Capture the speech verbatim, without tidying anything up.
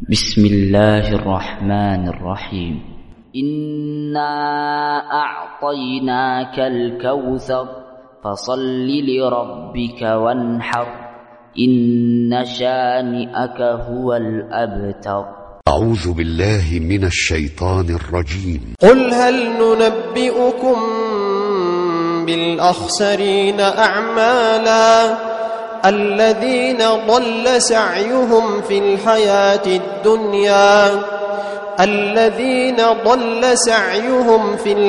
بسم الله الرحمن الرحيم إنا أعطيناك الكوثر فصل لربك وانحر إن شانئك هو الأبتر. أعوذ بالله من الشيطان الرجيم. قل هل ننبئكم بالأخسرين أعمالا الذين ضل سعيهم في الحياة الدنيا الذين ضل سعيهم في